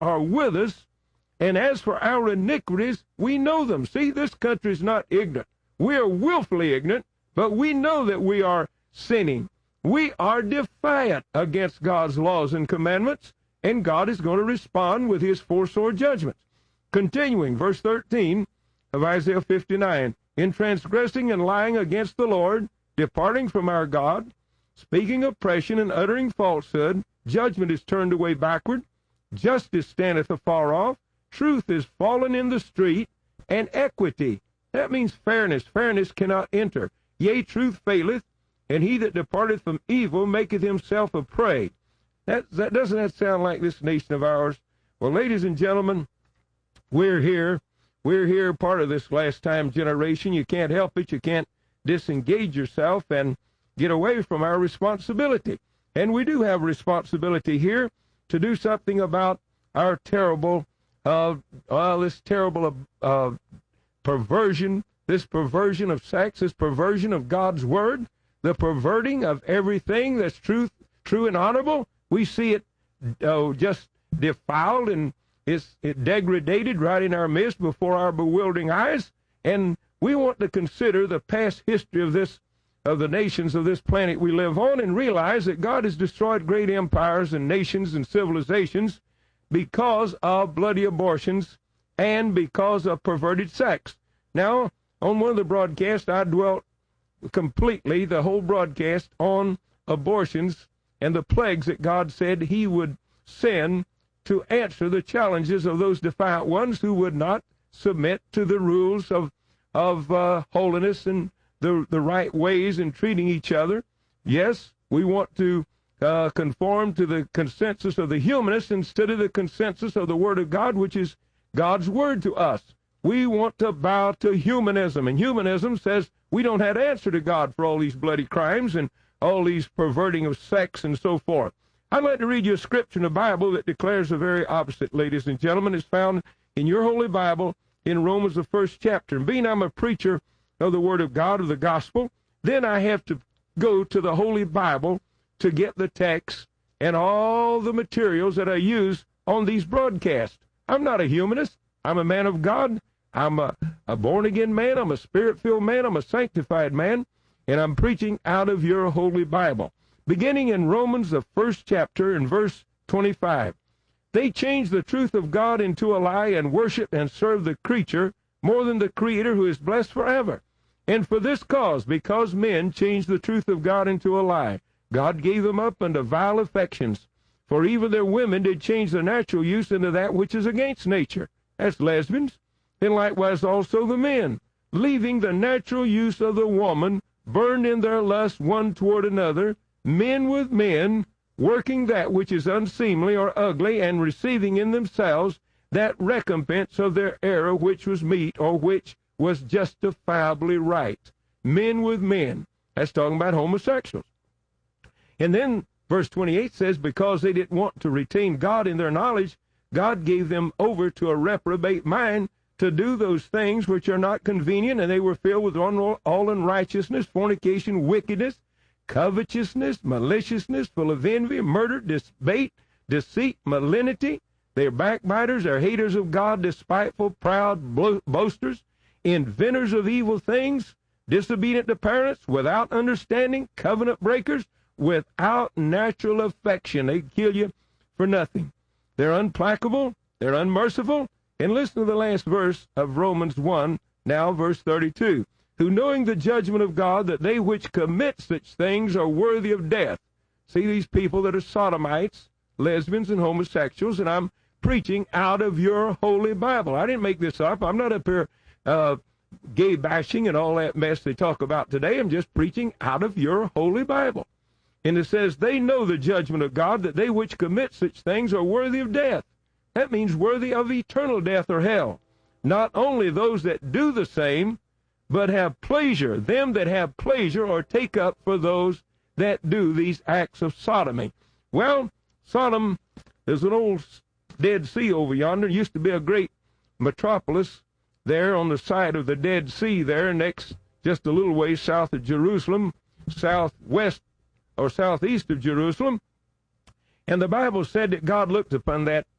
are with us, and as for our iniquities, we know them. See, this country is not ignorant. We are willfully ignorant, but we know that we are sinning. We are defiant against God's laws and commandments, and God is going to respond with his four-sword judgments. Continuing, verse 13 of Isaiah 59, in transgressing and lying against the Lord, departing from our God, speaking oppression and uttering falsehood, judgment is turned away backward, justice standeth afar off, truth is fallen in the street, and equity. That means fairness. Fairness cannot enter. Yea, truth faileth, and he that departeth from evil maketh himself a prey. Doesn't that sound like this nation of ours? Well, ladies and gentlemen, we're here. We're here, part of this last time generation. You can't help it. You can't disengage yourself and get away from our responsibility. And we do have responsibility here to do something about our terrible, perversion, this perversion of sex, this perversion of God's word, the perverting of everything that's true and honorable. We see it just defiled, and it degraded right in our midst before our bewildering eyes. And we want to consider the past history of the nations of this planet we live on, and realize that God has destroyed great empires and nations and civilizations because of bloody abortions and because of perverted sex. Now, on one of the broadcasts, I dwelt completely, the whole broadcast, on abortions and the plagues that God said he would send to answer the challenges of those defiant ones who would not submit to the rules of holiness and the right ways in treating each other. Yes, we want to conform to the consensus of the humanists instead of the consensus of the Word of God, which is God's Word to us. We want to bow to humanism, and humanism says we don't have to answer to God for all these bloody crimes and all these perverting of sex and so forth. I'd like to read you a scripture in the Bible that declares the very opposite, ladies and gentlemen. It's found in your Holy Bible in Romans, the 1st chapter. And being I'm a preacher of the Word of God, of the gospel, then I have to go to the Holy Bible to get the text and all the materials that I use on these broadcasts. I'm not a humanist. I'm a man of God. I'm a born-again man. I'm a spirit-filled man. I'm a sanctified man. And I'm preaching out of your Holy Bible. Beginning in Romans, the 1st chapter, in verse 25. They change the truth of God into a lie and worship and serve the creature more than the Creator, who is blessed forever. And for this cause, because men changed the truth of God into a lie, God gave them up unto vile affections. For even their women did change their natural use into that which is against nature. That's lesbians. And likewise also the men, leaving the natural use of the woman, burned in their lust one toward another, men with men, working that which is unseemly or ugly, and receiving in themselves that recompense of their error which was meet, or which was justifiably right. Men with men. That's talking about homosexuals. And then verse 28 says, because they didn't want to retain God in their knowledge, God gave them over to a reprobate mind to do those things which are not convenient, and they were filled with all unrighteousness, fornication, wickedness, covetousness, maliciousness, full of envy, murder, debate, deceit, malignity. They are backbiters, they are haters of God, despiteful, proud, boasters, inventors of evil things, disobedient to parents, without understanding, covenant breakers, without natural affection. They kill you for nothing. They're unplacable, they're unmerciful. And listen to the last verse of Romans 1, now verse 32. Who, knowing the judgment of God, that they which commit such things are worthy of death. See, these people that are sodomites, lesbians, and homosexuals, and I'm preaching out of your Holy Bible. I didn't make this up. I'm not up here gay bashing and all that mess they talk about today. I'm just preaching out of your Holy Bible. And it says, they know the judgment of God, that they which commit such things are worthy of death. That means worthy of eternal death or hell. Not only those that do the same, but have pleasure, them that have pleasure or take up for those that do these acts of sodomy. Well, Sodom, there's an old Dead Sea over yonder. It used to be a great metropolis there on the side of the Dead Sea there, next, just a little ways south of Jerusalem, southwest or southeast of Jerusalem. And the Bible said that God looked upon that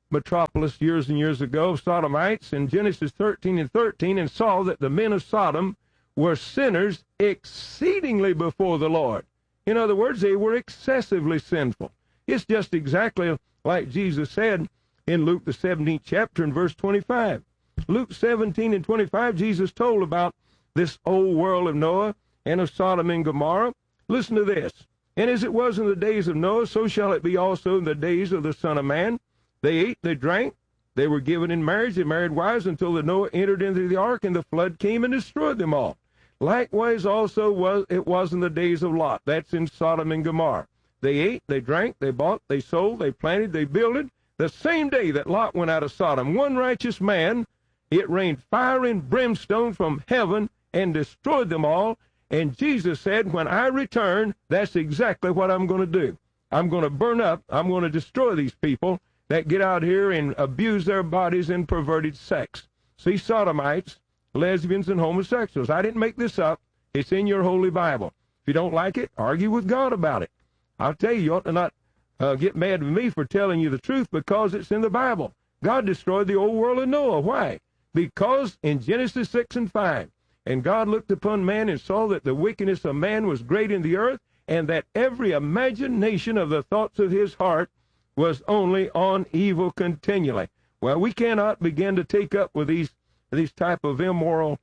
metropolis years and years ago, Sodomites, in Genesis 13:13, and saw that the men of Sodom were sinners exceedingly before the Lord. In other words, they were excessively sinful. It's just exactly like Jesus said in Luke the 17th chapter and verse 25. Luke 17:25, Jesus told about this old world of Noah and of Sodom and Gomorrah. Listen to this. And as it was in the days of Noah, so shall it be also in the days of the Son of Man. They ate, they drank, they were given in marriage, they married wives until the Noah entered into the ark, and the flood came and destroyed them all. Likewise also was in the days of Lot. That's in Sodom and Gomorrah. They ate, they drank, they bought, they sold, they planted, they builded. The same day that Lot went out of Sodom, one righteous man, it rained fire and brimstone from heaven and destroyed them all. And Jesus said, when I return, that's exactly what I'm going to do. I'm going to burn up, I'm going to destroy these people that get out here and abuse their bodies in perverted sex. See, sodomites, lesbians, and homosexuals. I didn't make this up. It's in your Holy Bible. If you don't like it, argue with God about it. I'll tell you, you ought to not get mad with me for telling you the truth, because it's in the Bible. God destroyed the old world of Noah. Why? Because in Genesis 6:5, and God looked upon man and saw that the wickedness of man was great in the earth, and that every imagination of the thoughts of his heart was only on evil continually. Well, we cannot begin to take up with these type of immoral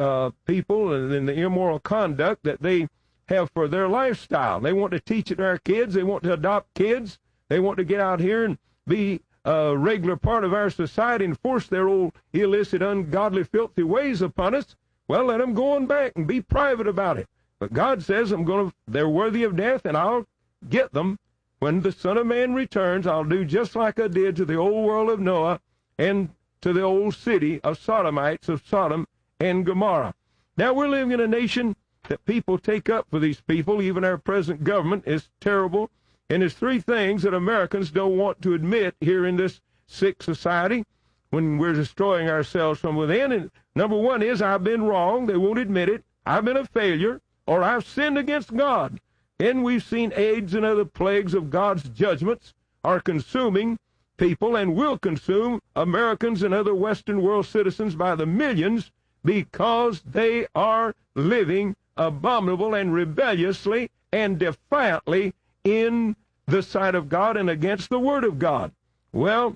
people and the immoral conduct that they have for their lifestyle. They want to teach it to our kids. They want to adopt kids. They want to get out here and be a regular part of our society and force their old illicit, ungodly, filthy ways upon us. Well, let them go on back and be private about it. But God says they're worthy of death, and I'll get them. When the Son of Man returns, I'll do just like I did to the old world of Noah and to the old city of Sodomites of Sodom and Gomorrah. Now, we're living in a nation that people take up for these people. Even our present government is terrible. And there's three things that Americans don't want to admit here in this sick society when we're destroying ourselves from within. And number one is, I've been wrong. They won't admit it. I've been a failure, or I've sinned against God. And we've seen AIDS and other plagues of God's judgments are consuming people and will consume Americans and other Western world citizens by the millions, because they are living abominable and rebelliously and defiantly in the sight of God and against the Word of God. Well,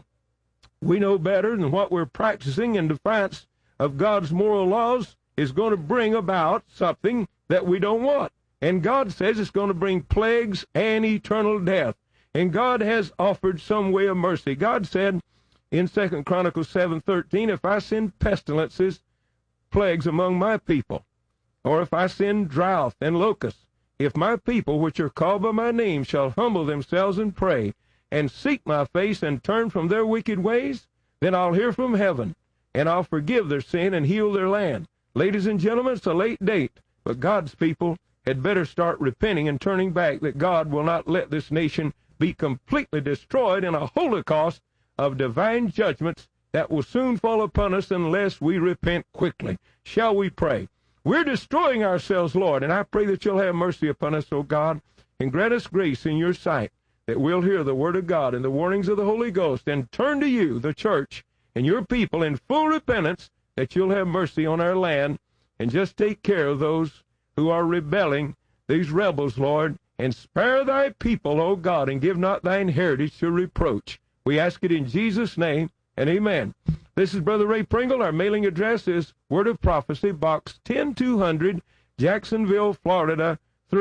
we know better than what we're practicing in defiance of God's moral laws is going to bring about something that we don't want. And God says it's going to bring plagues and eternal death. And God has offered some way of mercy. God said in 2 Chronicles 7:13, if I send pestilences, plagues among my people, or if I send drought and locusts, if my people which are called by my name shall humble themselves and pray, and seek my face and turn from their wicked ways, then I'll hear from heaven, and I'll forgive their sin and heal their land. Ladies and gentlemen, it's a late date, but God's people had better start repenting and turning back, that God will not let this nation be completely destroyed in a holocaust of divine judgments that will soon fall upon us unless we repent quickly. Shall we pray? We're destroying ourselves, Lord, and I pray that you'll have mercy upon us, O God, and grant us grace in your sight, that we'll hear the word of God and the warnings of the Holy Ghost and turn to you, the church, and your people in full repentance, that you'll have mercy on our land and just take care of those who are rebelling, these rebels, Lord, and spare thy people, O God, and give not thine heritage to reproach. We ask it in Jesus' name, and amen. This is Brother Ray Pringle. Our mailing address is Word of Prophecy, Box 10200, Jacksonville, Florida,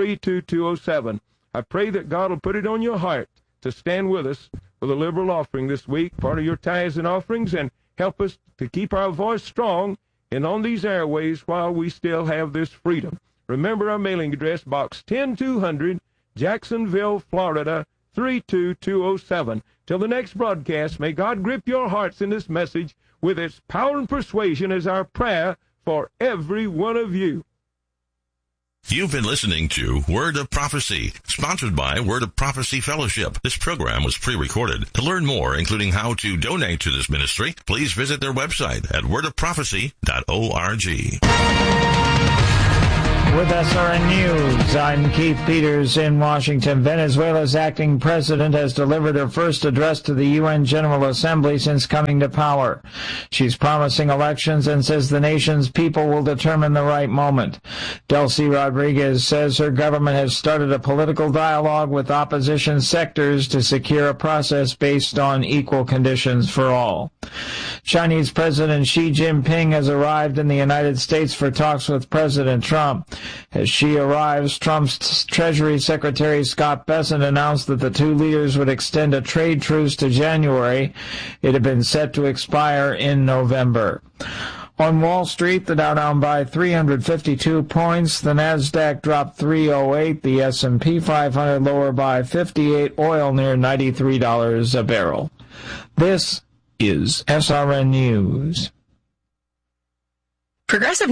32207. I pray that God will put it on your heart to stand with us for the liberal offering this week, part of your tithes and offerings, and help us to keep our voice strong and on these airways while we still have this freedom. Remember our mailing address, Box 10200, Jacksonville, Florida, 32207. Till the next broadcast, may God grip your hearts in this message with its power and persuasion as our prayer for every one of you. You've been listening to Word of Prophecy, sponsored by Word of Prophecy Fellowship. This program was pre-recorded. To learn more, including how to donate to this ministry, please visit their website at wordofprophecy.org. With SRN News, I'm Keith Peters in Washington. Venezuela's acting president has delivered her first address to the UN General Assembly since coming to power. She's promising elections and says the nation's people will determine the right moment. Delcy Rodriguez says her government has started a political dialogue with opposition sectors to secure a process based on equal conditions for all. Chinese President Xi Jinping has arrived in the United States for talks with President Trump. As Xi arrives, Trump's Treasury Secretary Scott Bessent announced that the two leaders would extend a trade truce to January. It had been set to expire in November. On Wall Street, the Dow down by 352 points, the Nasdaq dropped 308, the S&P 500 lower by 58, oil near $93 a barrel. This is SRN News. Progressive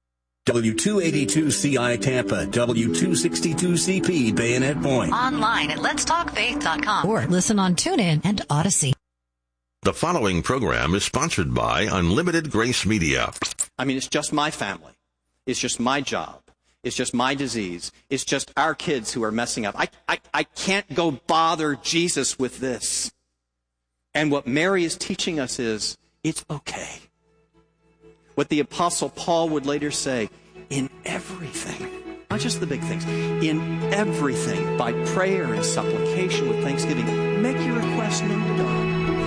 W282CI Tampa, W262CP Bayonet Point. online at letstalkfaith.com or listen on TuneIn and Odyssey. The following program is sponsored by Unlimited Grace Media. I mean, it's just my family. It's just my job. It's just my disease. It's just our kids who are messing up. I can't go bother Jesus with this. And what Mary is teaching us is, it's okay. What the Apostle Paul would later say, in everything, not just the big things, in everything, by prayer and supplication with thanksgiving, make your requests known to God.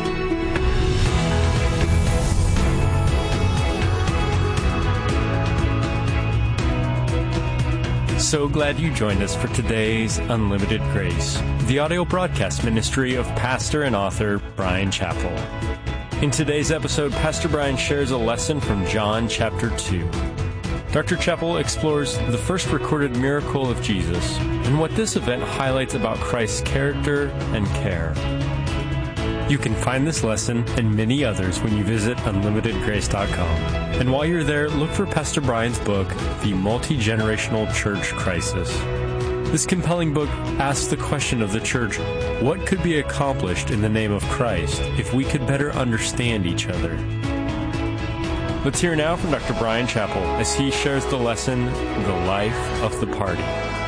So glad you joined us for today's Unlimited Grace, the audio broadcast ministry of pastor and author Bryan Chapell. In today's episode, Pastor Bryan shares a lesson from John chapter 2. Dr. Chapell explores the first recorded miracle of Jesus and what this event highlights about Christ's character and care. You can find this lesson and many others when you visit UnlimitedGrace.com. And while you're there, look for Pastor Bryan's book, The Multi-Generational Church Crisis. This compelling book asks the question of the church, what could be accomplished in the name of Christ if we could better understand each other? Let's hear now from Dr. Bryan Chapell as he shares the lesson, The Life of the Party.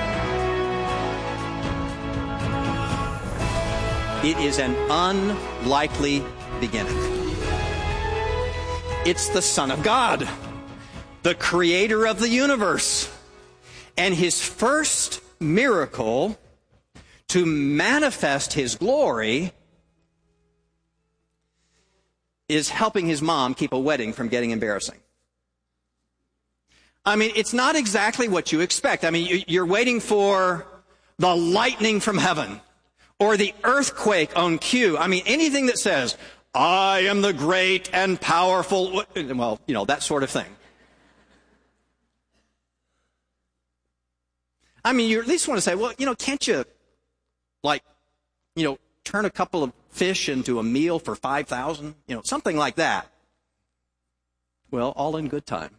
It is an unlikely beginning. It's the Son of God, the creator of the universe. And his first miracle to manifest his glory is helping his mom keep a wedding from getting embarrassing. I mean, it's not exactly what you expect. I mean, you're waiting for the lightning from heaven or the earthquake on cue. I mean, anything that says, I am the great and powerful, well, you know, that sort of thing. I mean, you at least want to say, well, you know, can't you, like, you know, turn a couple of fish into a meal for 5,000? You know, something like that. Well, all in good time.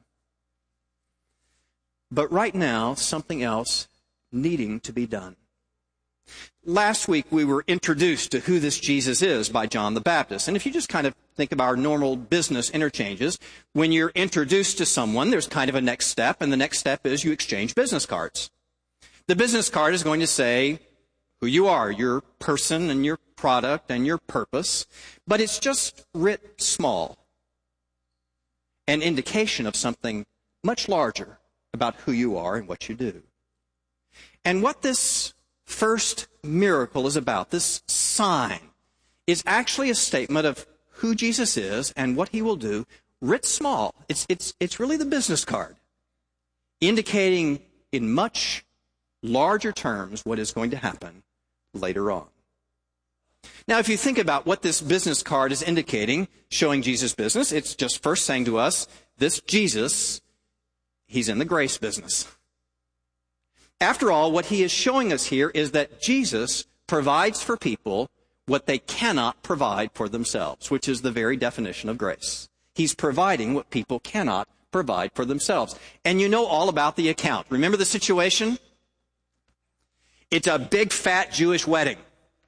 But right now, something else needing to be done. Last week, we were introduced to who this Jesus is by John the Baptist. And if you just kind of think of our normal business interchanges, when you're introduced to someone, there's kind of a next step, and the next step is you exchange business cards. The business card is going to say who you are, your person and your product and your purpose, but it's just writ small, an indication of something much larger about who you are and what you do. And what this first miracle is about, this sign, is actually a statement of who Jesus is and what he will do, writ small. It's really the business card, indicating in much larger terms what is going to happen later on. Now, if you think about what this business card is indicating, showing Jesus' business, it's just first saying to us, this Jesus, he's in the grace business. After all, what he is showing us here is that Jesus provides for people what they cannot provide for themselves, which is the very definition of grace. He's providing what people cannot provide for themselves. And you know all about the account. Remember the situation? It's a big, fat Jewish wedding.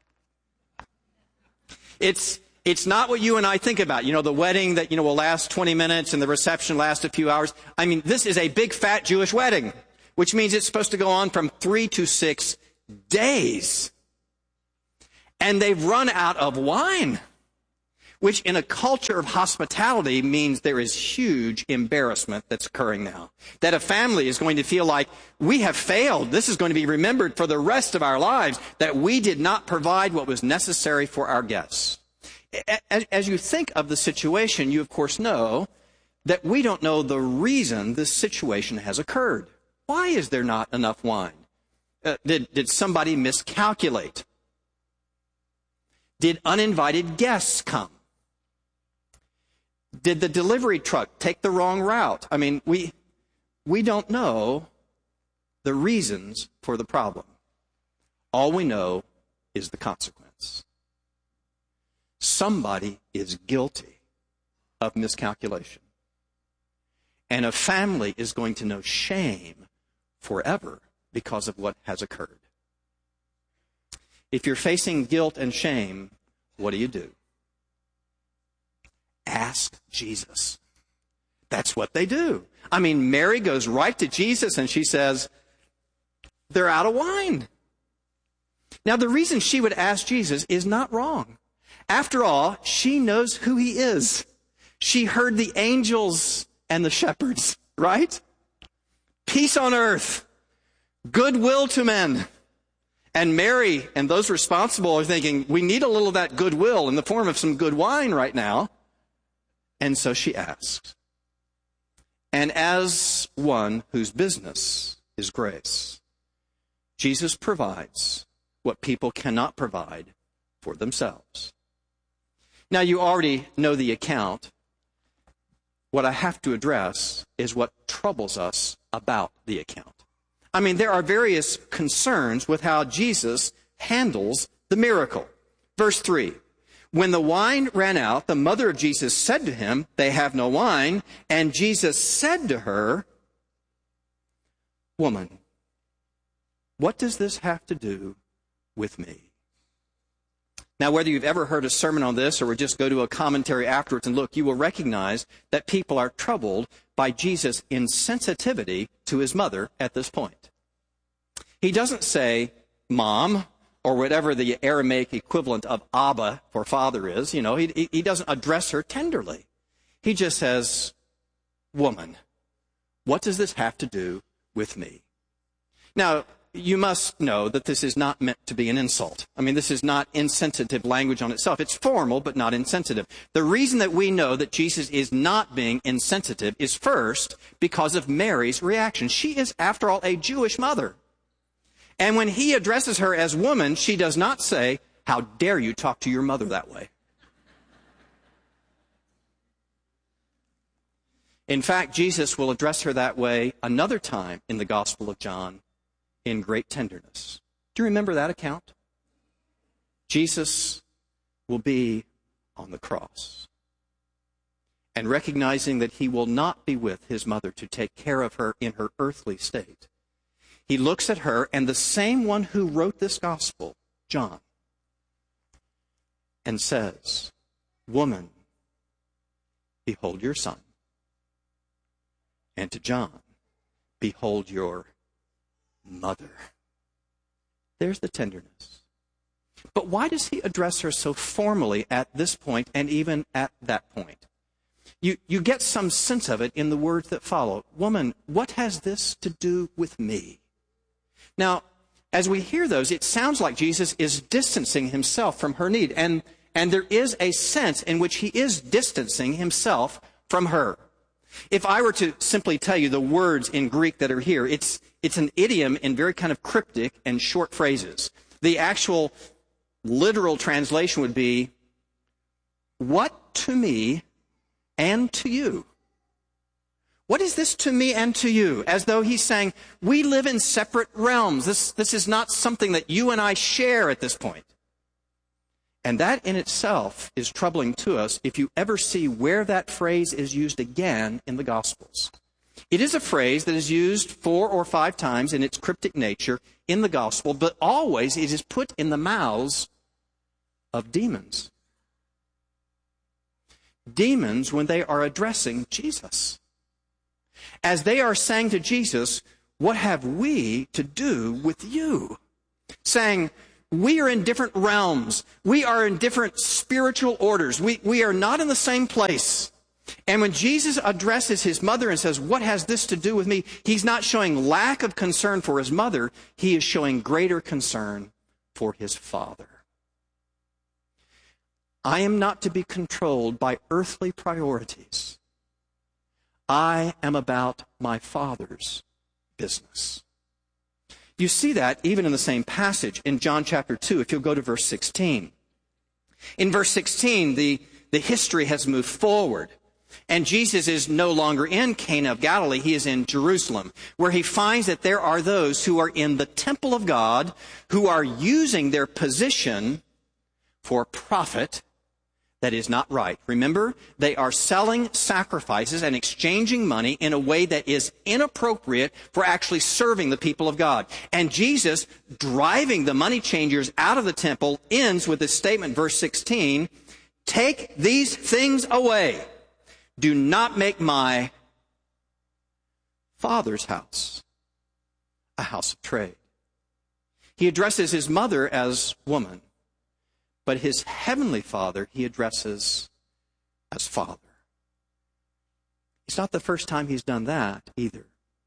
It's not what you and I think about. You know, the wedding that, will last 20 minutes and the reception lasts a few hours. I mean, this is a big, fat Jewish wedding which means it's supposed to go on from 3 to 6 days. And they've run out of wine, which in a culture of hospitality means there is huge embarrassment that's occurring now. That a family is going to feel like, we have failed. This is going to be remembered for the rest of our lives, that we did not provide what was necessary for our guests. As you think of the situation, you of course know that we don't know the reason this situation has occurred. Why is there not enough wine? Did somebody miscalculate? Did uninvited guests come? Did the delivery truck take the wrong route? I mean, we don't know the reasons for the problem. All we know is the consequence. Somebody is guilty of miscalculation. And a family is going to know shame forever because of what has occurred. If you're facing guilt and shame, what do? Ask Jesus. That's what they do. I mean, Mary goes right to Jesus and she says, they're out of wine. Now, the reason she would ask Jesus is not wrong. After all, she knows who he is. She heard the angels and the shepherds, right? Peace on earth, goodwill to men. And Mary and those responsible are thinking, we need a little of that goodwill in the form of some good wine right now. And so she asks. And as one whose business is grace, Jesus provides what people cannot provide for themselves. Now, you already know the account. What I have to address is what troubles us about the account. I mean, there are various concerns with how Jesus handles the miracle. Verse 3, when the wine ran out, the mother of Jesus said to him, they have no wine. And Jesus said to her, woman, what does this have to do with me? Now, whether you've ever heard a sermon on this or would just go to a commentary afterwards and look, you will recognize that people are troubled by Jesus' insensitivity to his mother at this point. He doesn't say, Mom, or whatever the Aramaic equivalent of Abba for father is. You know, he doesn't address her tenderly. He just says, woman, what does this have to do with me? Now, you must know that this is not meant to be an insult. I mean, this is not insensitive language on itself. It's formal, but not insensitive. The reason that we know that Jesus is not being insensitive is first because of Mary's reaction. She is, after all, a Jewish mother. And when he addresses her as woman, she does not say, how dare you talk to your mother that way? In fact, Jesus will address her that way another time in the Gospel of John, in great tenderness. Do you remember that account? Jesus will be on the cross. And recognizing that he will not be with his mother to take care of her in her earthly state, he looks at her, and the same one who wrote this gospel, John, and says, woman, behold your son. And to John, behold your mother. There's the tenderness. But why does he address her so formally at this point and even at that point? You get some sense of it in the words that follow. Woman, what has this to do with me? Now, as we hear those, it sounds like Jesus is distancing himself from her need. And there is a sense in which he is distancing himself from her. If I were to simply tell you the words in Greek that are here, it's an idiom in very kind of cryptic and short phrases. The actual literal translation would be, what to me and to you? What is this to me and to you? As though he's saying, we live in separate realms. This is not something that you and I share at this point. And that in itself is troubling to us if you ever see where that phrase is used again in the Gospels. It is a phrase that is used 4 or 5 times in its cryptic nature in the Gospel, but always it is put in the mouths of demons. Demons when they are addressing Jesus. As they are saying to Jesus, what have we to do with you? Saying, we are in different realms. We are in different spiritual orders. We are not in the same place. And when Jesus addresses his mother and says, what has this to do with me? He's not showing lack of concern for his mother. He is showing greater concern for his Father. I am not to be controlled by earthly priorities. I am about my Father's business. You see that even in the same passage in John chapter 2, if you'll go to verse 16. In verse 16, the history has moved forward. And Jesus is no longer in Cana of Galilee. He is in Jerusalem, where he finds that there are those who are in the temple of God who are using their position for profit that is not right. Remember, they are selling sacrifices and exchanging money in a way that is inappropriate for actually serving the people of God. And Jesus, driving the money changers out of the temple, ends with this statement, verse 16, take these things away. Do not make my Father's house a house of trade. He addresses his mother as woman, but his heavenly Father he addresses as Father. It's not the first time he's done that either.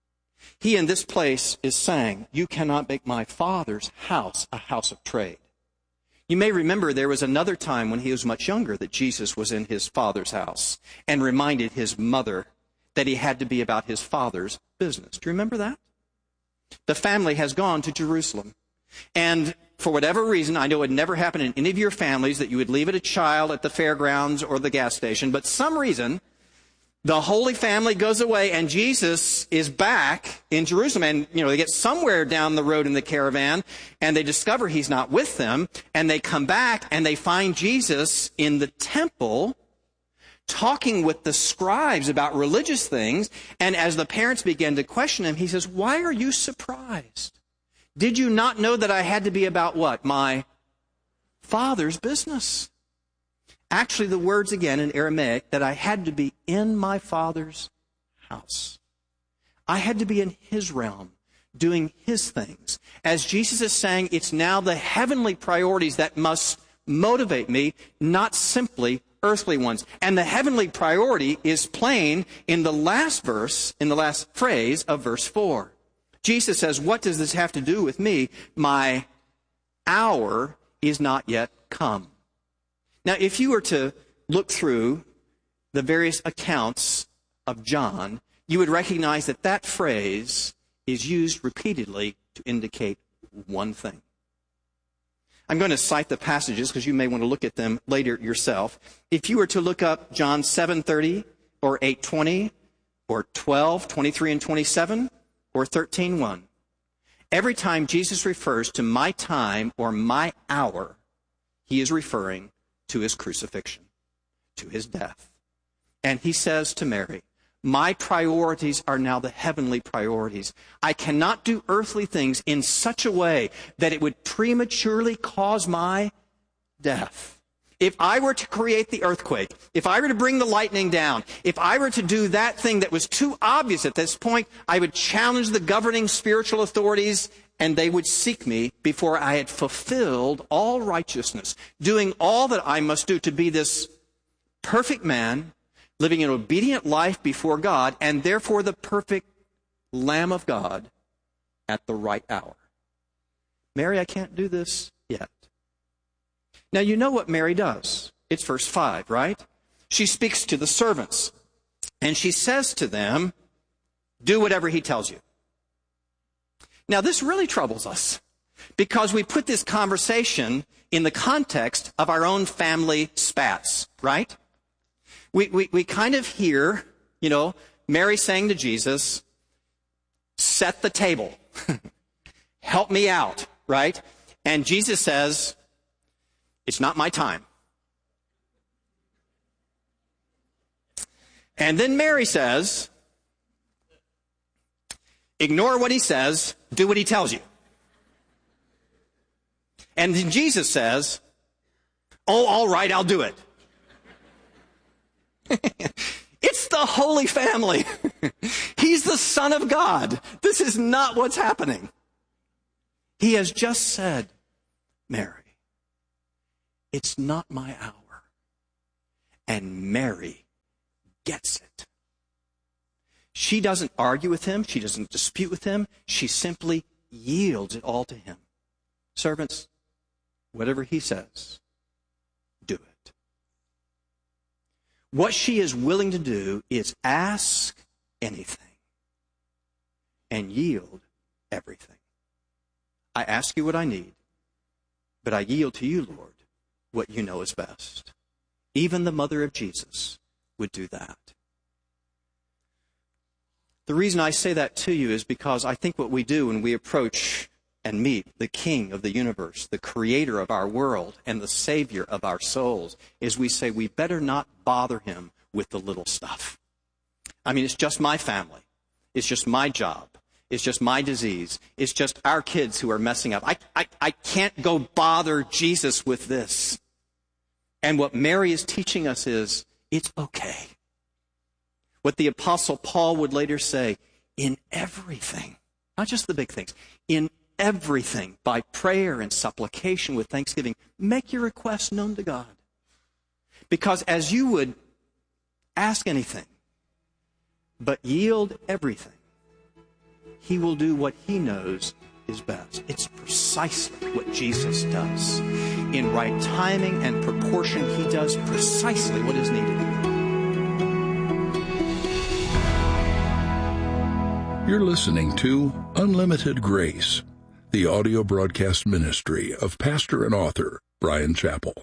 He in this place is saying, you cannot make my Father's house a house of trade. You may remember there was another time when he was much younger that Jesus was in his Father's house and reminded his mother that he had to be about his Father's business. Do you remember that? The family has gone to Jerusalem. And for whatever reason, I know it would never happen in any of your families that you would leave a child at the fairgrounds or the gas station, but some reason the Holy Family goes away and Jesus is back in Jerusalem. And, they get somewhere down the road in the caravan and they discover he's not with them. And they come back and they find Jesus in the temple talking with the scribes about religious things. And as the parents begin to question him, he says, why are you surprised? Did you not know that I had to be about what? My Father's business. Actually, the words again in Aramaic, that I had to be in my Father's house. I had to be in his realm, doing his things. As Jesus is saying, it's now the heavenly priorities that must motivate me, not simply earthly ones. And the heavenly priority is plain in the last verse, in the last phrase of verse 4. Jesus says, what does this have to do with me? My hour is not yet come. Now, if you were to look through the various accounts of John, you would recognize that that phrase is used repeatedly to indicate one thing. I'm going to cite the passages because you may want to look at them later yourself. If you were to look up John 7:30 or 8:20 or 12:23 and 27 or 13:1, every time Jesus refers to my time or my hour, he is referring to his crucifixion, to his death. And he says to Mary, my priorities are now the heavenly priorities. I cannot do earthly things in such a way that it would prematurely cause my death. If I were to create the earthquake, if I were to bring the lightning down, if I were to do that thing that was too obvious at this point, I would challenge the governing spiritual authorities and they would seek me before I had fulfilled all righteousness, doing all that I must do to be this perfect man, living an obedient life before God, and therefore the perfect Lamb of God at the right hour. Mary, I can't do this yet. Now, you know what Mary does. It's verse 5, right? She speaks to the servants, and she says to them, do whatever he tells you. Now, this really troubles us because we put this conversation in the context of our own family spats, right? We kind of hear, Mary saying to Jesus, set the table, help me out, right? And Jesus says, it's not my time. And then Mary says, ignore what he says, do what he tells you. And then Jesus says, oh, all right, I'll do it. It's the Holy Family. He's the Son of God. This is not what's happening. He has just said, Mary, it's not my hour. And Mary gets it. She doesn't argue with him. She doesn't dispute with him. She simply yields it all to him. Servants, whatever he says, do it. What she is willing to do is ask anything and yield everything. I ask you what I need, but I yield to you, Lord, what you know is best. Even the mother of Jesus would do that. The reason I say that to you is because I think what we do when we approach and meet the King of the universe, the creator of our world and the Savior of our souls, is we say we better not bother him with the little stuff. I mean, it's just my family. It's just my job. It's just my disease. It's just our kids who are messing up. I can't go bother Jesus with this. And what Mary is teaching us is, it's okay. What the Apostle Paul would later say, in everything, not just the big things, in everything, by prayer and supplication with thanksgiving, make your requests known to God. Because as you would ask anything, but yield everything, he will do what he knows is best. It's precisely what Jesus does. In right timing and proportion, he does precisely what is needed. You're listening to Unlimited Grace, the audio broadcast ministry of pastor and author Bryan Chapell.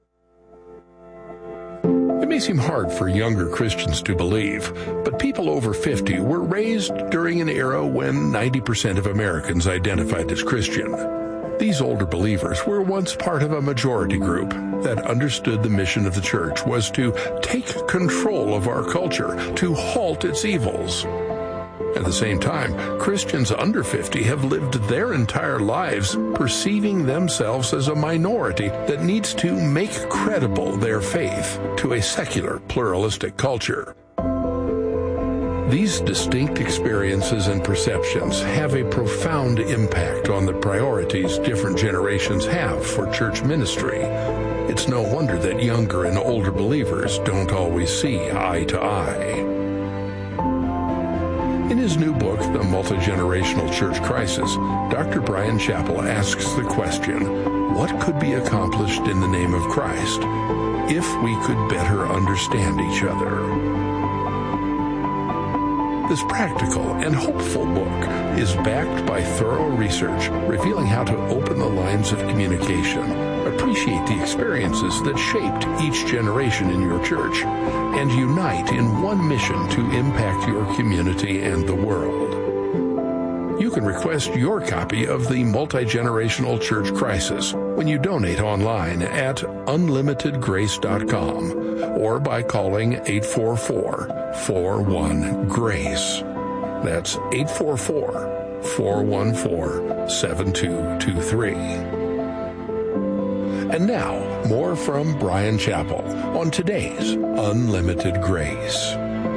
It may seem hard for younger Christians to believe, but people over 50 were raised during an era when 90% of Americans identified as Christian. These older believers were once part of a majority group that understood the mission of the church was to take control of our culture, to halt its evils. At the same time, Christians under 50 have lived their entire lives perceiving themselves as a minority that needs to make credible their faith to a secular, pluralistic culture. These distinct experiences and perceptions have a profound impact on the priorities different generations have for church ministry. It's no wonder that younger and older believers don't always see eye to eye. In his new book, The Multi-Generational Church Crisis, Dr. Bryan Chapell asks the question, what could be accomplished in the name of Christ if we could better understand each other? This practical and hopeful book is backed by thorough research revealing how to open the lines of communication, appreciate the experiences that shaped each generation in your church, and unite in one mission to impact your community and the world. You can request your copy of The Multi-Generational Church Crisis when you donate online at unlimitedgrace.com or by calling 844-41-GRACE. That's 844-414-7223. And now, more from Bryan Chapell on today's Unlimited Grace.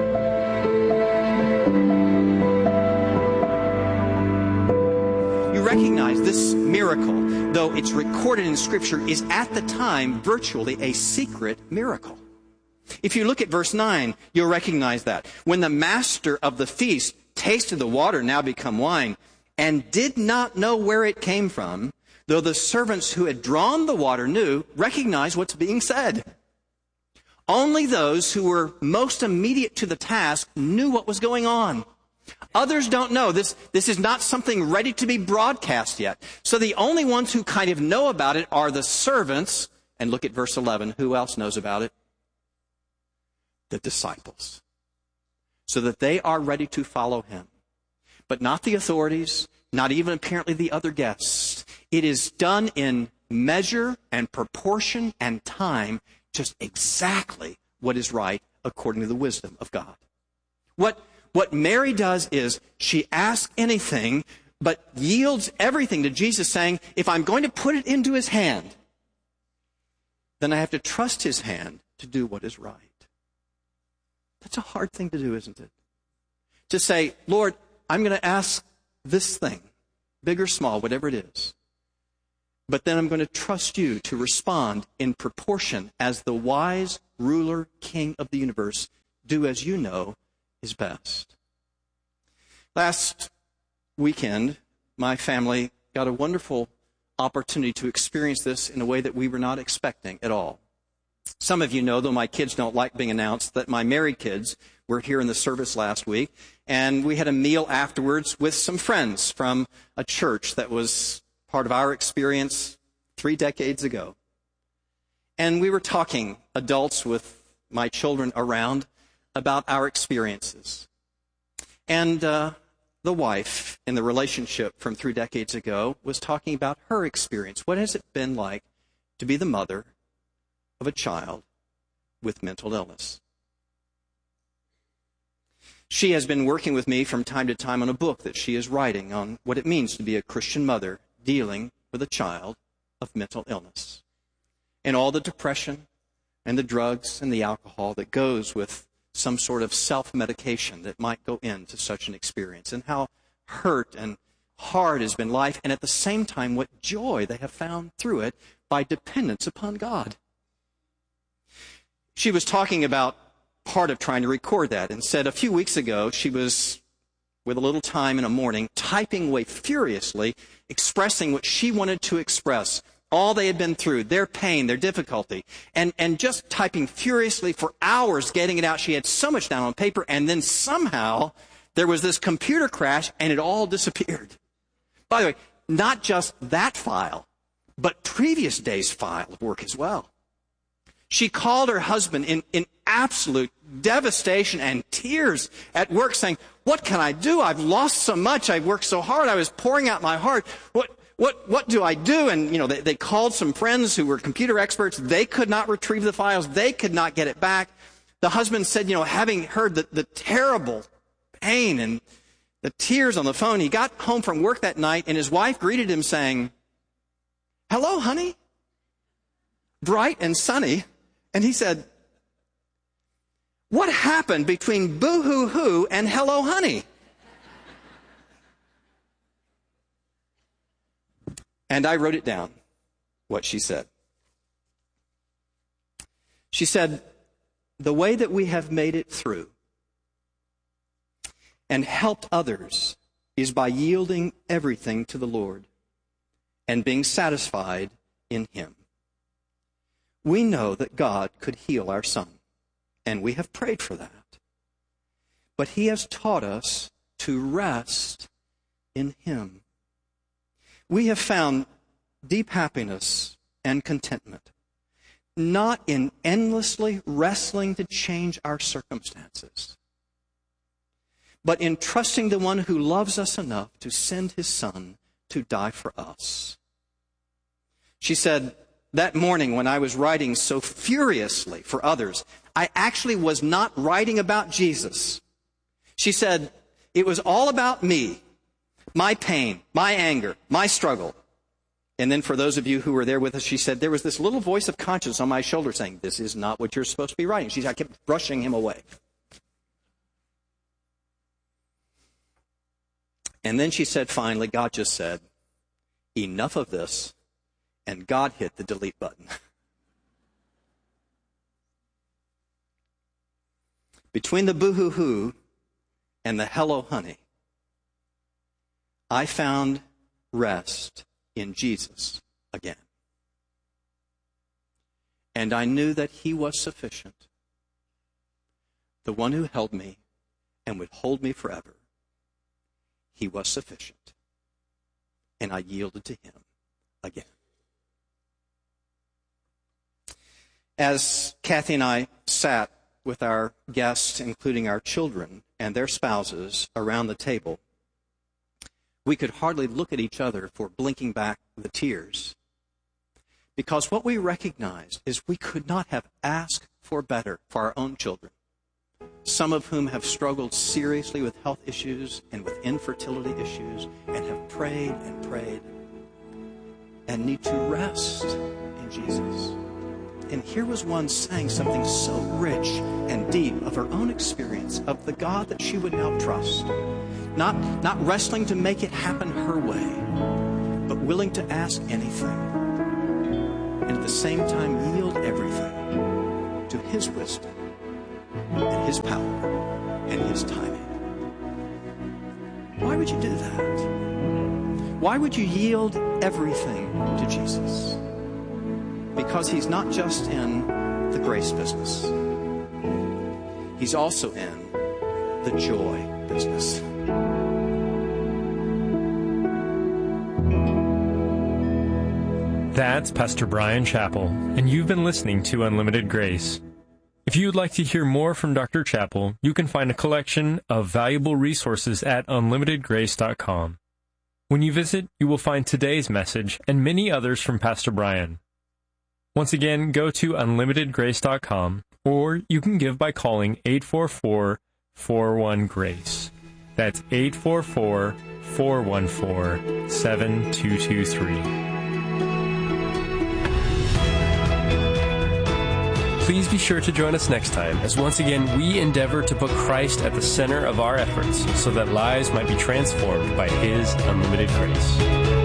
Recognize this miracle, though it's recorded in Scripture, is at the time virtually a secret miracle. If you look at verse 9, you'll recognize that. When the master of the feast tasted the water now become wine, and did not know where it came from, though the servants who had drawn the water knew, recognize what's being said. Only those who were most immediate to the task knew what was going on. Others don't know. This is not something ready to be broadcast yet. So the only ones who kind of know about it are the servants. And look at verse 11. Who else knows about it? The disciples. So that they are ready to follow him. But not the authorities, not even apparently the other guests. It is done in measure and proportion and time, just exactly what is right according to the wisdom of God. What Mary does is she asks anything, but yields everything to Jesus, saying, if I'm going to put it into his hand, then I have to trust his hand to do what is right. That's a hard thing to do, isn't it? to say, Lord, I'm going to ask this thing, big or small, whatever it is. But then I'm going to trust you to respond in proportion as the wise ruler, king of the universe, do as you know is best. Last weekend, my family got a wonderful opportunity to experience this in a way that we were not expecting at all. Some of you know, though my kids don't like being announced, that my married kids were here in the service last week, and we had a meal afterwards with some friends from a church that was part of our experience 3 decades ago. And we were talking, adults with my children around, about our experiences. And the wife in the relationship from 3 decades ago was talking about her experience. What has it been like to be the mother of a child with mental illness? She has been working with me from time to time on a book that she is writing on what it means to be a Christian mother dealing with a child of mental illness, and all the depression and the drugs and the alcohol that goes with some sort of self-medication that might go into such an experience, and how hurt and hard has been life, and at the same time what joy they have found through it by dependence upon God. She was talking about part of trying to record that, and said a few weeks ago she was, with a little time in a morning, typing away furiously, expressing what she wanted to express, all they had been through, their pain, their difficulty, and just typing furiously for hours, getting it out. She had so much down on paper, and then somehow there was this computer crash, and it all disappeared. By the way, not just that file, but previous days' file of work as well. She called her husband in absolute devastation and tears at work, saying, "What can I do? I've lost so much. I've worked so hard. I was pouring out my heart. What do I do?" And, they called some friends who were computer experts. They could not retrieve the files. They could not get it back. The husband said, having heard the terrible pain and the tears on the phone, he got home from work that night, and his wife greeted him saying, "Hello, honey," bright and sunny. And he said, "What happened between boo-hoo-hoo and hello, honey?" And I wrote it down, what she said. She said, "The way that we have made it through and helped others is by yielding everything to the Lord and being satisfied in Him. We know that God could heal our son, and we have prayed for that. But He has taught us to rest in Him. We have found deep happiness and contentment, not in endlessly wrestling to change our circumstances, but in trusting the one who loves us enough to send His Son to die for us." She said, "That morning when I was writing so furiously for others, I actually was not writing about Jesus." She said, "It was all about me, my pain, my anger, my struggle." And then for those of you who were there with us, she said, there was this little voice of conscience on my shoulder saying, "This is not what you're supposed to be writing." She said, I kept brushing him away. And then she said, finally, God just said, "Enough of this." And God hit the delete button. Between the boo-hoo-hoo and the hello, honey, I found rest in Jesus again. And I knew that He was sufficient, the one who held me and would hold me forever. He was sufficient. And I yielded to Him again. As Kathy and I sat with our guests, including our children and their spouses, around the table, we could hardly look at each other for blinking back the tears. Because what we recognized is we could not have asked for better for our own children, some of whom have struggled seriously with health issues and with infertility issues, and have prayed and prayed and need to rest in Jesus. And here was one saying something so rich and deep of her own experience, of the God that she would now trust. Not wrestling to make it happen her way, but willing to ask anything. And at the same time yield everything to His wisdom and His power and His timing. Why would you do that? Why would you yield everything to Jesus? Because He's not just in the grace business. He's also in the joy business. That's Pastor Bryan Chapell, and you've been listening to Unlimited Grace. If you'd like to hear more from Dr. Chapell, you can find a collection of valuable resources at unlimitedgrace.com. When you visit, you will find today's message and many others from Pastor Bryan. Once again, go to unlimitedgrace.com, or you can give by calling 844-41-GRACE. That's 844-414-7223. Please be sure to join us next time, as once again we endeavor to put Christ at the center of our efforts so that lives might be transformed by His unlimited grace.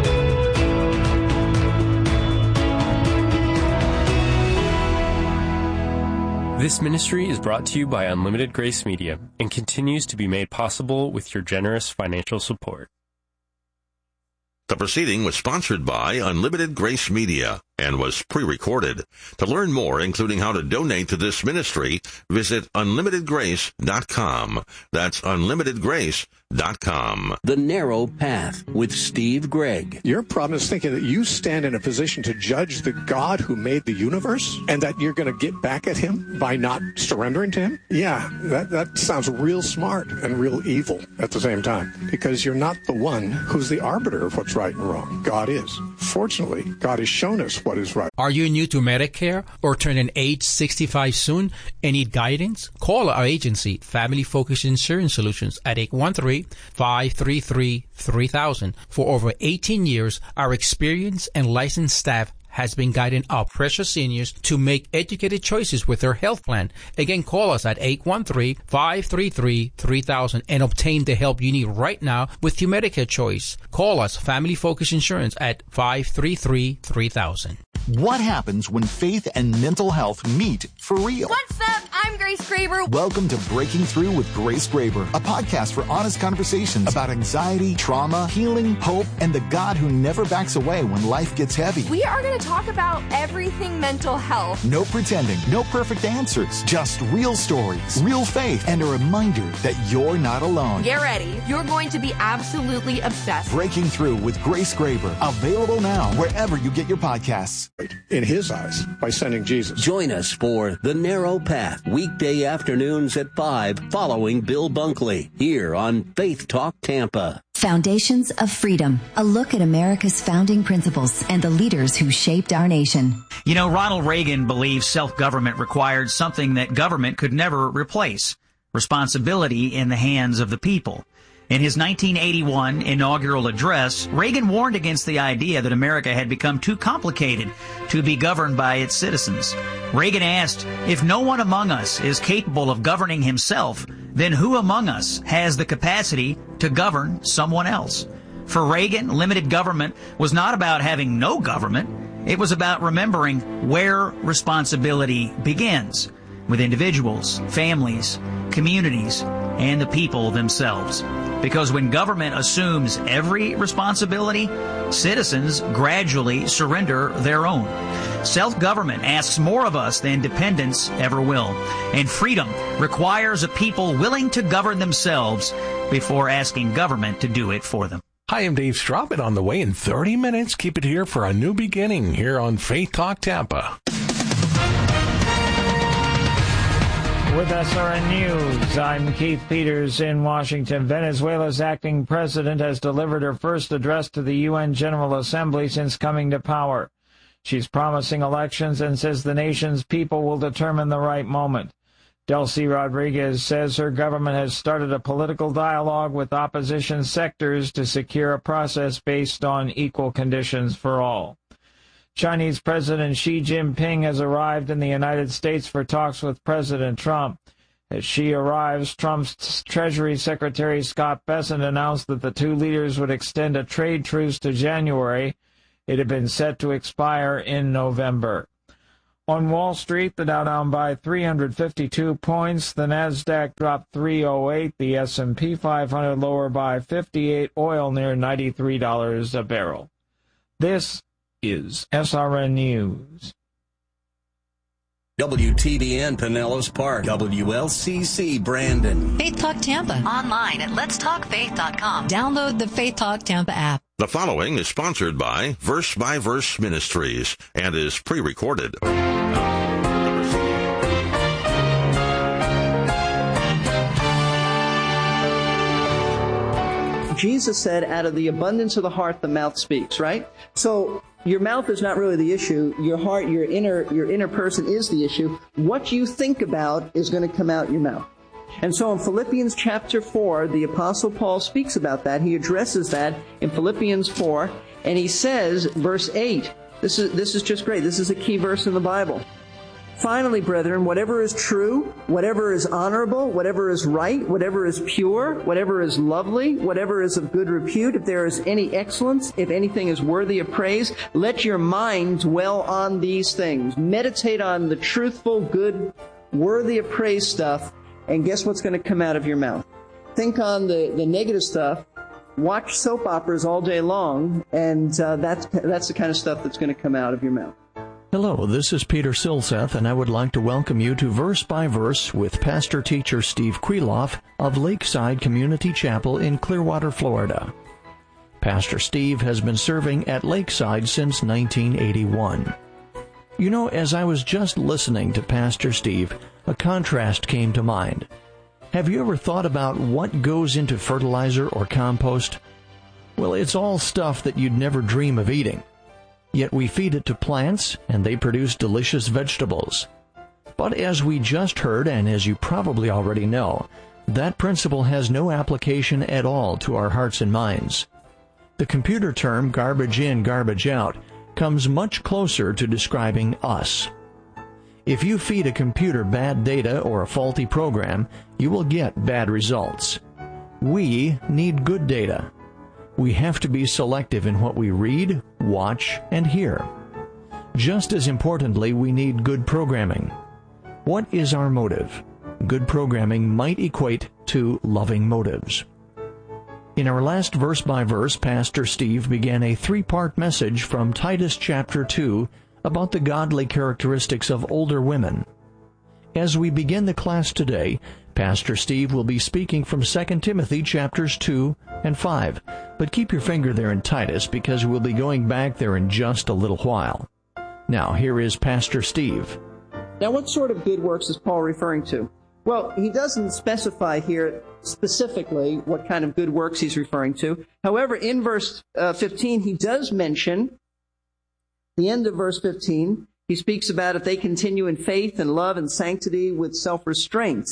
This ministry is brought to you by Unlimited Grace Media and continues to be made possible with your generous financial support. The proceeding was sponsored by Unlimited Grace Media and was pre-recorded. To learn more, including how to donate to this ministry, visit unlimitedgrace.com. That's unlimitedgrace.com. The Narrow Path with Steve Gregg. Your problem is thinking that you stand in a position to judge the God who made the universe and that you're going to get back at Him by not surrendering to Him? Yeah, that sounds real smart and real evil at the same time, because you're not the one who's the arbiter of what's right and wrong. God is. Fortunately, God has shown us what is right. Are you new to Medicare or turning age 65 soon and need guidance? Call our agency, Family Focus Insurance Solutions, at 813-533-3000. For over 18 years, our experienced and licensed staff has been guiding our precious seniors to make educated choices with their health plan. Again, call us at 813-533-3000 and obtain the help you need right now with your Medicare choice. Call us, Family Focus Insurance, at 533-3000. What happens when faith and mental health meet for real? What's up? I'm Grace Graber. Welcome to Breaking Through with Grace Graber, a podcast for honest conversations about anxiety, trauma, healing, hope, and the God who never backs away when life gets heavy. We are going to talk about everything mental health. No pretending, no perfect answers, just real stories, real faith, and a reminder that you're not alone. Get ready. You're going to be absolutely obsessed. Breaking Through with Grace Graber, available now wherever you get your podcasts. In His eyes, by sending Jesus. Join us for The Narrow Path, weekday afternoons at 5, following Bill Bunkley, here on Faith Talk Tampa. Foundations of Freedom, a look at America's founding principles and the leaders who shaped our nation. You know, Ronald Reagan believed self-government required something that government could never replace: responsibility in the hands of the people. In his 1981 inaugural address, Reagan warned against the idea that America had become too complicated to be governed by its citizens. Reagan asked, if no one among us is capable of governing himself, then who among us has the capacity to govern someone else? For Reagan, limited government was not about having no government. It was about remembering where responsibility begins, with individuals, families, communities, and the people themselves. Because when government assumes every responsibility, citizens gradually surrender their own. Self-government asks more of us than dependence ever will. And freedom requires a people willing to govern themselves before asking government to do it for them. Hi, I'm Dave Straub, and on the way in 30 minutes, keep it here for a new beginning here on Faith Talk Tampa. With SRN News, I'm Keith Peters in Washington. Venezuela's acting president has delivered her first address to the UN General Assembly since coming to power. She's promising elections and says the nation's people will determine the right moment. Delcy Rodriguez says her government has started a political dialogue with opposition sectors to secure a process based on equal conditions for all. Chinese President Xi Jinping has arrived in the United States for talks with President Trump. As Xi arrives, Trump's Treasury Secretary Scott Bessent announced that the two leaders would extend a trade truce to January. It had been set to expire in November. On Wall Street, the Dow down by 352 points. The Nasdaq dropped 308. The S&P 500 lower by 58. Oil near $93 a barrel. This is SRN News. WTBN Pinellas Park, WLCC Brandon. Faith Talk Tampa. Online at letstalkfaith.com. Download the Faith Talk Tampa app. The following is sponsored by Verse Ministries and is pre-recorded. Jesus said, out of the abundance of the heart, the mouth speaks, right? So your mouth is not really the issue. Your heart, your inner person is the issue. What you think about is going to come out your mouth. And so in Philippians chapter 4, the Apostle Paul speaks about that. He addresses that in Philippians 4, and he says, verse 8, this is just great. This is a key verse in the Bible. Finally, brethren, whatever is true, whatever is honorable, whatever is right, whatever is pure, whatever is lovely, whatever is of good repute, if there is any excellence, if anything is worthy of praise, let your mind dwell on these things. Meditate on the truthful, good, worthy of praise stuff, and guess what's going to come out of your mouth? Think on the negative stuff. Watch soap operas all day long, and that's the kind of stuff that's going to come out of your mouth. Hello, this is Peter Silseth, and I would like to welcome you to Verse by Verse with Pastor-Teacher Steve Kreloff of Lakeside Community Chapel in Clearwater, Florida. Pastor Steve has been serving at Lakeside since 1981. You know, as I was just listening to Pastor Steve, a contrast came to mind. Have you ever thought about what goes into fertilizer or compost? Well, it's all stuff that you'd never dream of eating. Yet we feed it to plants, and they produce delicious vegetables. But as we just heard, and as you probably already know, that principle has no application at all to our hearts and minds. The computer term garbage in, garbage out comes much closer to describing us. If you feed a computer bad data or a faulty program, you will get bad results. We need good data. We have to be selective in what we read, watch, and hear. Just as importantly, we need good programming. What is our motive? Good programming might equate to loving motives. In our last verse by verse, Pastor Steve began a 3-part message from Titus chapter 2 about the godly characteristics of older women. As we begin the class today, Pastor Steve will be speaking from 2 Timothy chapters 2 and 5, but keep your finger there in Titus because we'll be going back there in just a little while. Now, here is Pastor Steve. Now, what sort of good works is Paul referring to? Well, he doesn't specify here specifically what kind of good works he's referring to. However, in verse 15, he does mention, the end of verse 15, he speaks about if they continue in faith and love and sanctity with self-restraint.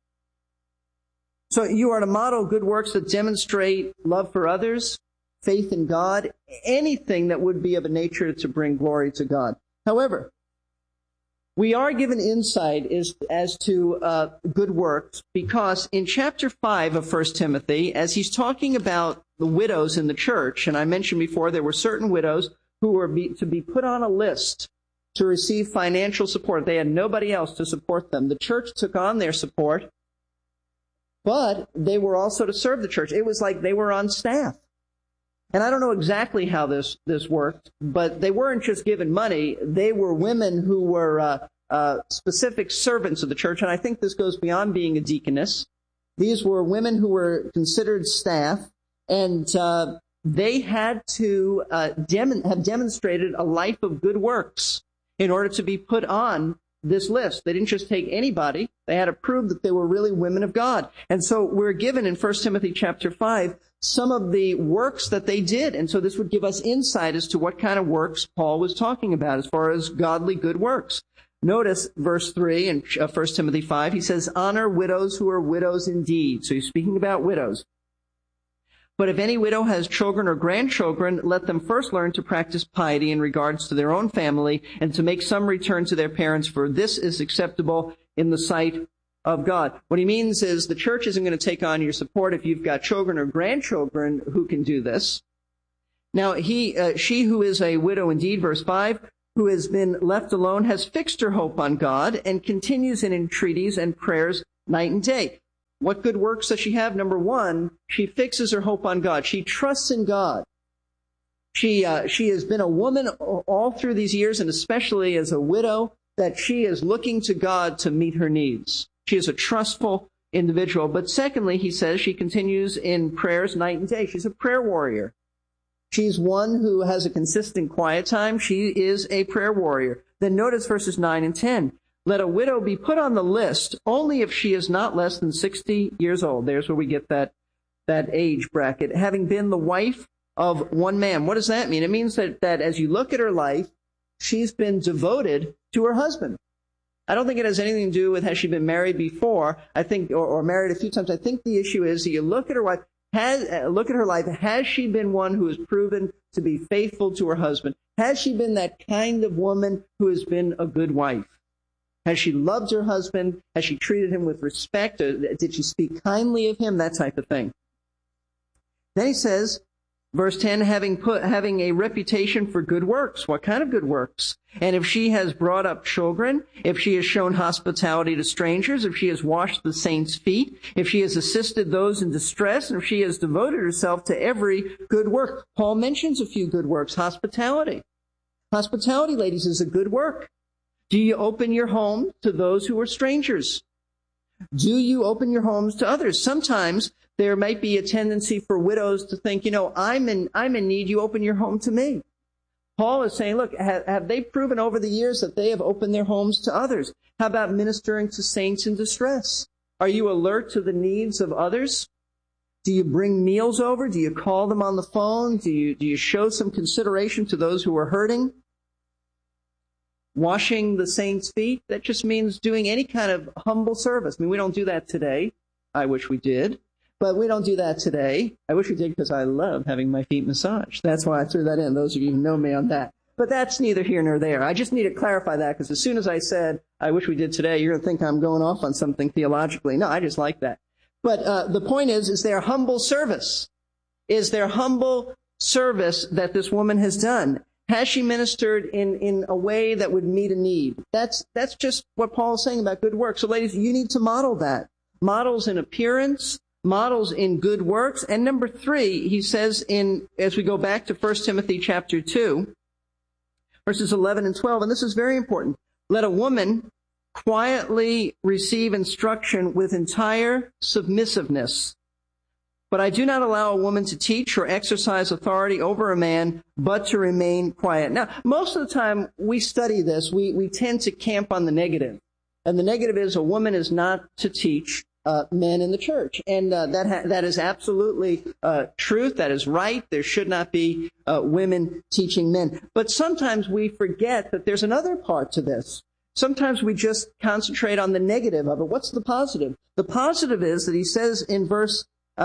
So you are to model good works that demonstrate love for others, faith in God, anything that would be of a nature to bring glory to God. However, we are given insight as to good works because in chapter 5 of 1 Timothy, as he's talking about the widows in the church, and I mentioned before there were certain widows who were to be put on a list to receive financial support. They had nobody else to support them. The church took on their support, but they were also to serve the church. It was like they were on staff. And I don't know exactly how this worked, but they weren't just given money. They were women who were specific servants of the church, and I think this goes beyond being a deaconess. These were women who were considered staff, and they had to have demonstrated a life of good works in order to be put on this list. They didn't just take anybody. They had to prove that they were really women of God. And so we're given in 1 Timothy chapter 5 some of the works that they did. And so this would give us insight as to what kind of works Paul was talking about as far as godly good works. Notice verse 3 in 1 Timothy 5, he says, honor widows who are widows indeed. So he's speaking about widows. But if any widow has children or grandchildren, let them first learn to practice piety in regards to their own family and to make some return to their parents, for this is acceptable in the sight of God. What he means is the church isn't going to take on your support if you've got children or grandchildren who can do this. Now, she who is a widow indeed, verse 5, who has been left alone, has fixed her hope on God and continues in entreaties and prayers night and day. What good works does she have? Number one, she fixes her hope on God. She trusts in God. She has been a woman all through these years, and especially as a widow, that she is looking to God to meet her needs. She is a trustful individual. But secondly, he says she continues in prayers night and day. She's a prayer warrior. She's one who has a consistent quiet time. She is a prayer warrior. Then notice verses 9 and 10. Let a widow be put on the list only if she is not less than 60 years old. There's where we get that age bracket. Having been the wife of one man. What does that mean? It means that as you look at her life, she's been devoted to her husband. I don't think it has anything to do with has she been married before, I think, or married a few times. I think the issue is that you look at her wife, look at her life. Has she been one who has proven to be faithful to her husband? Has she been that kind of woman who has been a good wife? Has she loved her husband? Has she treated him with respect? Did she speak kindly of him? That type of thing. Then he says, verse 10, having a reputation for good works. What kind of good works? And if she has brought up children, if she has shown hospitality to strangers, if she has washed the saints' feet, if she has assisted those in distress, and if she has devoted herself to every good work. Paul mentions a few good works. Hospitality. Hospitality, ladies, is a good work. Do you open your home to those who are strangers? Do you open your homes to others? Sometimes there might be a tendency for widows to think, I'm in need, you open your home to me. Paul is saying, look, have they proven over the years that they have opened their homes to others? How about ministering to saints in distress? Are you alert to the needs of others? Do you bring meals over? Do you call them on the phone? Do you show some consideration to those who are hurting? Washing the saints' feet, that just means doing any kind of humble service. I mean, we don't do that today. I wish we did. But we don't do that today. I wish we did because I love having my feet massaged. That's why I threw that in, those of you who know me on that. But that's neither here nor there. I just need to clarify that because as soon as I said, I wish we did today, you're going to think I'm going off on something theologically. No, I just like that. But the point is there humble service? Is there humble service that this woman has done? Has she ministered in a way that would meet a need? That's just what Paul is saying about good works. So ladies, you need to model that. Models in appearance, models in good works. And number 3, he says as we go back to 1 Timothy chapter 2, verses 11 and 12, and this is very important. Let a woman quietly receive instruction with entire submissiveness. But I do not allow a woman to teach or exercise authority over a man, but to remain quiet. Now, most of the time we study this, we tend to camp on the negative. And the negative is a woman is not to teach men in the church. And that is absolutely truth. That is right. There should not be women teaching men. But sometimes we forget that there's another part to this. Sometimes we just concentrate on the negative of it. What's the positive? The positive is that he says in verse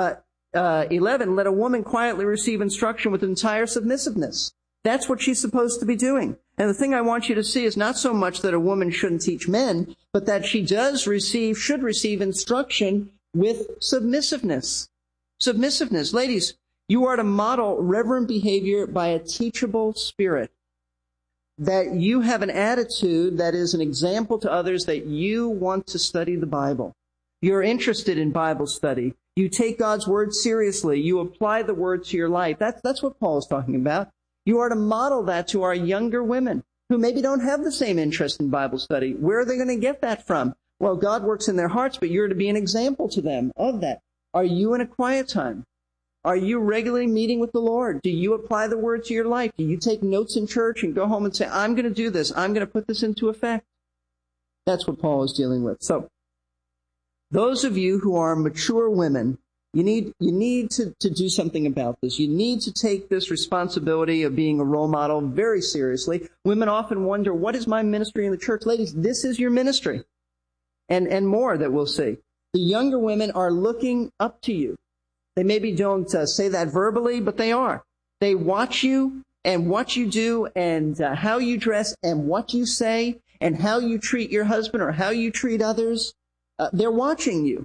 11, let a woman quietly receive instruction with entire submissiveness. That's what she's supposed to be doing. And the thing I want you to see is not so much that a woman shouldn't teach men, but that she should receive instruction with submissiveness. Submissiveness. Ladies, you are to model reverent behavior by a teachable spirit. That you have an attitude that is an example to others that you want to study the Bible. You're interested in Bible study. You take God's word seriously. You apply the word to your life. That's what Paul is talking about. You are to model that to our younger women who maybe don't have the same interest in Bible study. Where are they going to get that from? Well, God works in their hearts, but you're to be an example to them of that. Are you in a quiet time? Are you regularly meeting with the Lord? Do you apply the word to your life? Do you take notes in church and go home and say, I'm going to do this. I'm going to put this into effect? That's what Paul is dealing with. So, those of you who are mature women, you need to do something about this. You need to take this responsibility of being a role model very seriously. Women often wonder, what is my ministry in the church? Ladies, this is your ministry. And more that we'll see. The younger women are looking up to you. They maybe don't say that verbally, but they are. They watch you and what you do and how you dress and what you say and how you treat your husband or how you treat others. They're watching you.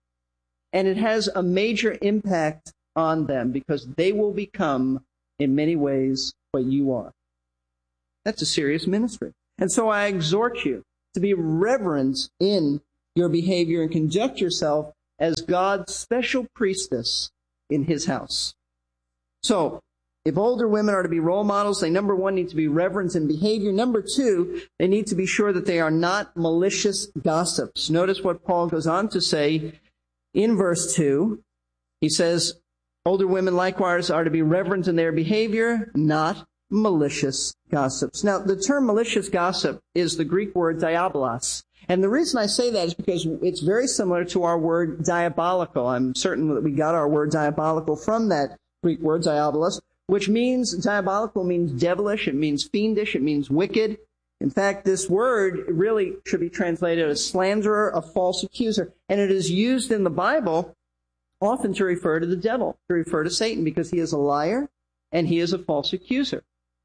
And it has a major impact on them because they will become, in many ways, what you are. That's a serious ministry. And so I exhort you to be reverent in your behavior and conduct yourself as God's special priestess in his house. So, if older women are to be role models, they, number one, need to be reverent in behavior. Number two, they need to be sure that they are not malicious gossips. Notice what Paul goes on to say in verse 2. He says, older women likewise are to be reverent in their behavior, not malicious gossips. Now, the term malicious gossip is the Greek word diabolos. And the reason I say that is because it's very similar to our word diabolical. I'm certain that we got our word diabolical from that Greek word diabolos, which means, diabolical means devilish, it means fiendish, it means wicked. In fact, this word really should be translated as slanderer, a false accuser. And it is used in the Bible often to refer to the devil, to refer to Satan, because he is a liar and he is a false accuser.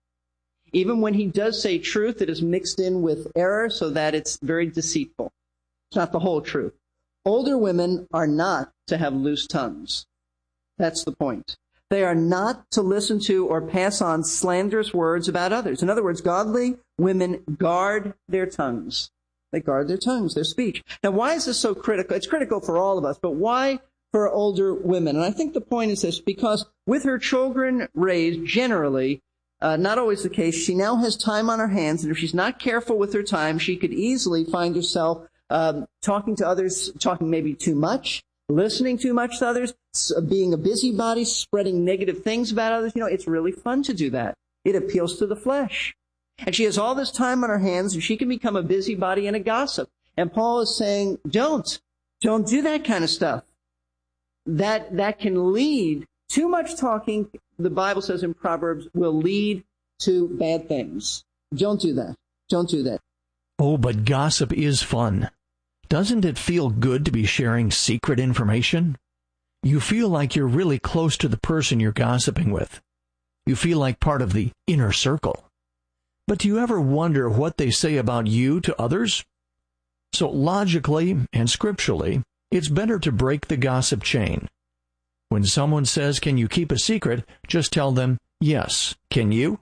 Even when he does say truth, it is mixed in with error so that it's very deceitful. It's not the whole truth. Older women are not to have loose tongues. That's the point. They are not to listen to or pass on slanderous words about others. In other words, godly women guard their tongues. They guard their tongues, their speech. Now, why is this so critical? It's critical for all of us, but why for older women? And I think the point is this, because with her children raised, generally, not always the case, she now has time on her hands, and if she's not careful with her time, she could easily find herself talking to others, talking maybe too much, listening too much to others, being a busybody, spreading negative things about others. You know, it's really fun to do that. It appeals to the flesh. And she has all this time on her hands, and she can become a busybody and a gossip. And Paul is saying, don't do that kind of stuff. That can lead, too much talking, the Bible says in Proverbs, will lead to bad things. Don't do that. Don't do that. Oh, but gossip is fun. Doesn't it feel good to be sharing secret information? You feel like you're really close to the person you're gossiping with. You feel like part of the inner circle. But do you ever wonder what they say about you to others? So logically and scripturally, it's better to break the gossip chain. When someone says, "Can you keep a secret?" just tell them, "Yes." Can you?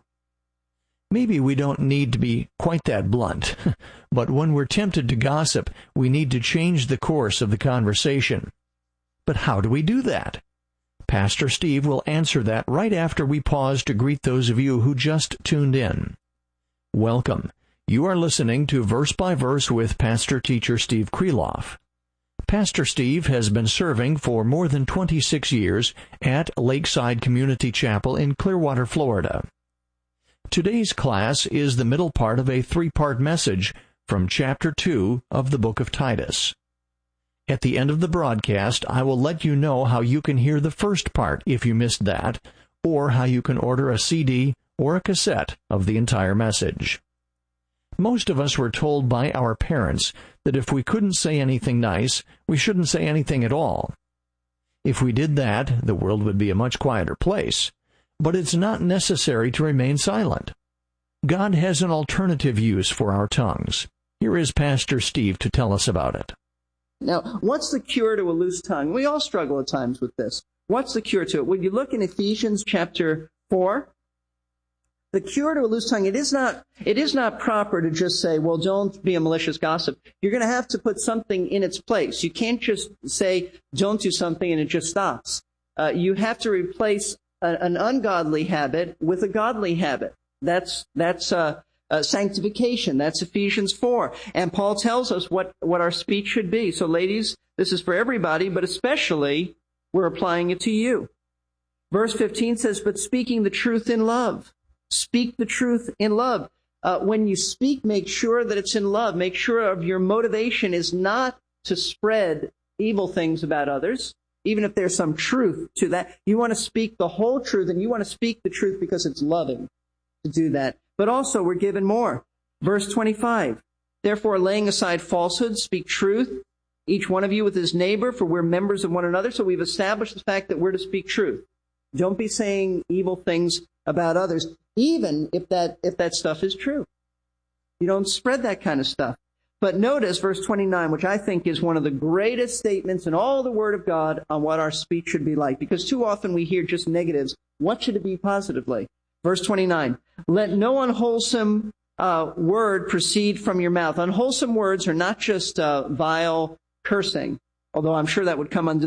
Maybe we don't need to be quite that blunt, but when we're tempted to gossip, we need to change the course of the conversation. But how do we do that? Pastor Steve will answer that right after we pause to greet those of you who just tuned in. Welcome. You are listening to Verse by Verse with Pastor Teacher Steve Kreloff. Pastor Steve has been serving for more than 26 years at Lakeside Community Chapel in Clearwater, Florida. Today's class is the middle part of a three-part message from chapter 2 of the book of Titus. At the end of the broadcast, I will let you know how you can hear the first part if you missed that, or how you can order a CD or a cassette of the entire message. Most of us were told by our parents that if we couldn't say anything nice, we shouldn't say anything at all. If we did that, the world would be a much quieter place. But it's not necessary to remain silent. God has an alternative use for our tongues. Here is Pastor Steve to tell us about it. Now, what's the cure to a loose tongue? We all struggle at times with this. What's the cure to it? When you look in Ephesians chapter 4, the cure to a loose tongue, it is not proper to just say, well, don't be a malicious gossip. You're going to have to put something in its place. You can't just say, don't do something and it just stops. You have to replace an ungodly habit with a godly habit. That's sanctification. That's Ephesians 4. And Paul tells us what our speech should be. So ladies, this is for everybody, but especially we're applying it to you. Verse 15 says, but speaking the truth in love. Speak the truth in love. When you speak, make sure that it's in love. Make sure of your motivation is not to spread evil things about others. Even if there's some truth to that, you want to speak the whole truth, and you want to speak the truth because it's loving to do that. But also, we're given more. Verse 25, therefore, laying aside falsehood, speak truth each one of you with his neighbor, for we're members of one another. So we've established the fact that we're to speak truth. Don't be saying evil things about others, even if that stuff is true. You don't spread that kind of stuff. But notice verse 29, which I think is one of the greatest statements in all the Word of God on what our speech should be like. Because too often we hear just negatives. What should it be positively? Verse 29, let no unwholesome word proceed from your mouth. Unwholesome words are not just vile cursing, although I'm sure that would come under